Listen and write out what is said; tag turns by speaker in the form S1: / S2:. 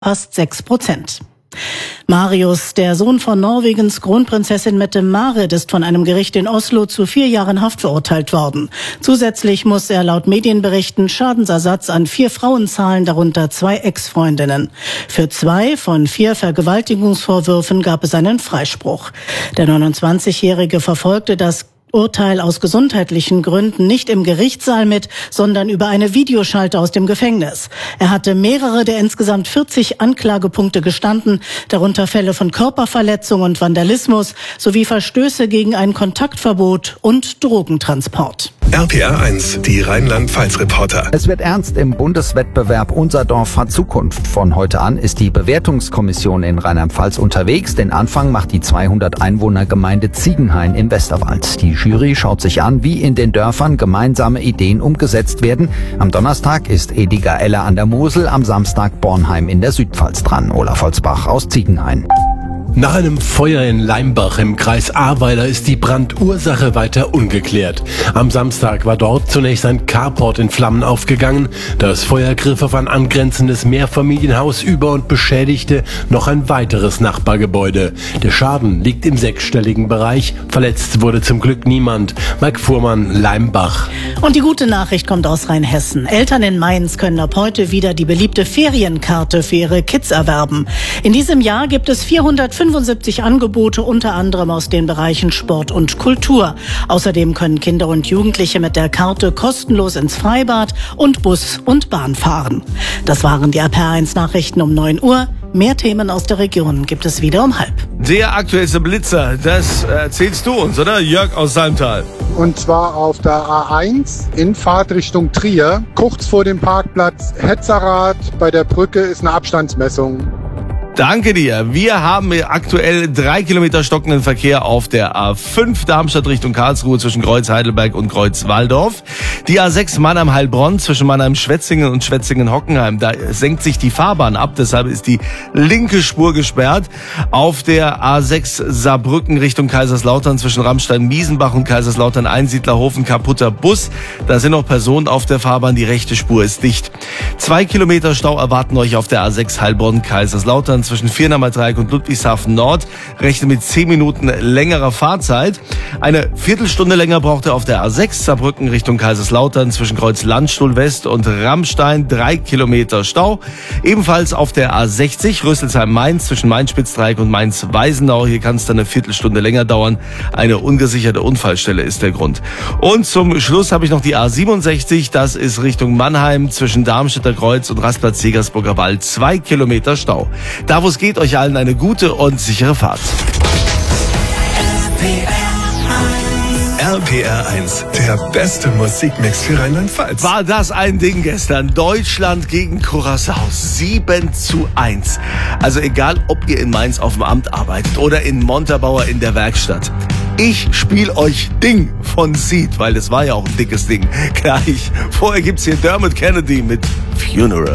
S1: fast 6%. Marius, der Sohn von Norwegens Kronprinzessin Mette-Marit, ist von einem Gericht in Oslo zu 4 Jahren Haft verurteilt worden. Zusätzlich muss er laut Medienberichten Schadensersatz an 4 Frauen zahlen, darunter 2 Ex-Freundinnen. Für 2 von 4 Vergewaltigungsvorwürfen gab es einen Freispruch. Der 29-Jährige verfolgte das Urteil aus gesundheitlichen Gründen nicht im Gerichtssaal mit, sondern über eine Videoschalte aus dem Gefängnis. Er hatte mehrere der insgesamt 40 Anklagepunkte gestanden, darunter Fälle von Körperverletzung und Vandalismus sowie Verstöße gegen ein Kontaktverbot und Drogentransport.
S2: RPR 1, die Rheinland-Pfalz-Reporter.
S3: Es wird ernst im Bundeswettbewerb Unser Dorf hat Zukunft. Von heute an ist die Bewertungskommission in Rheinland-Pfalz unterwegs. Den Anfang macht die 200-Einwohner-Gemeinde Ziegenhain im Westerwald. Die Jury schaut sich an, wie in den Dörfern gemeinsame Ideen umgesetzt werden. Am Donnerstag ist Ediger-Eller an der Mosel, am Samstag Bornheim in der Südpfalz dran. Olaf Holzbach aus Ziegenhain.
S4: Nach einem Feuer in Leimbach im Kreis Ahrweiler ist die Brandursache weiter ungeklärt. Am Samstag war dort zunächst ein Carport in Flammen aufgegangen. Das Feuer griff auf ein angrenzendes Mehrfamilienhaus über und beschädigte noch ein weiteres Nachbargebäude. Der Schaden liegt im 6-stelligen Bereich. Verletzt wurde zum Glück niemand. Mike Fuhrmann, Leimbach.
S1: Und die gute Nachricht kommt aus Rheinhessen. Eltern in Mainz können ab heute wieder die beliebte Ferienkarte für ihre Kids erwerben. In diesem Jahr gibt es 475 Angebote, unter anderem aus den Bereichen Sport und Kultur. Außerdem können Kinder und Jugendliche mit der Karte kostenlos ins Freibad und Bus und Bahn fahren. Das waren die RPR1 Nachrichten um 9 Uhr. Mehr Themen aus der Region gibt es wieder um 12:30.
S5: Der aktuellste Blitzer, das erzählst du uns, oder? Jörg aus Salmtal.
S6: Und zwar auf der A1 in Fahrtrichtung Trier. Kurz vor dem Parkplatz Hetzerath bei der Brücke ist eine Abstandsmessung.
S5: Danke dir. Wir haben aktuell 3 Kilometer stockenden Verkehr auf der A5 Darmstadt Richtung Karlsruhe zwischen Kreuz Heidelberg und Kreuz Walldorf. Die A6 Mannheim-Heilbronn zwischen Mannheim-Schwetzingen und Schwetzingen-Hockenheim. Da senkt sich die Fahrbahn ab, deshalb ist die linke Spur gesperrt. Auf der A6 Saarbrücken Richtung Kaiserslautern zwischen Ramstein-Miesenbach und Kaiserslautern-Einsiedlerhofen kaputter Bus. Da sind noch Personen auf der Fahrbahn, die rechte Spur ist dicht. 2 Kilometer Stau erwarten euch auf der A6 Heilbronn-Kaiserslautern zwischen Viernamer Dreieck und Ludwigshafen Nord. Rechne mit 10 Minuten längerer Fahrzeit. Eine Viertelstunde länger braucht ihr auf der A6 Saarbrücken Richtung Kaiserslautern zwischen Kreuz Landstuhl West und Rammstein. 3 Kilometer Stau. Ebenfalls auf der A60 Rüsselsheim-Mainz zwischen Mainz-Spitzdreieck und Mainz-Weisenau. Hier kann es dann eine Viertelstunde länger dauern. Eine ungesicherte Unfallstelle ist der Grund. Und zum Schluss habe ich noch die A67. Das ist Richtung Mannheim zwischen Darmstädter Kreuz und Rastplatz-Jägersburger Wald. 2 Kilometer Stau. Da, wo es geht, euch allen eine gute und sichere Fahrt.
S2: RPR 1, der beste Musikmix für Rheinland-Pfalz.
S5: War das ein Ding gestern? Deutschland gegen Curaçao. 7:1. Also egal, ob ihr in Mainz auf dem Amt arbeitet oder in Montabaur in der Werkstatt. Ich spiel euch Ding von Seed, weil das war ja auch ein dickes Ding. Gleich. Vorher gibt's hier Dermot Kennedy mit Funeral.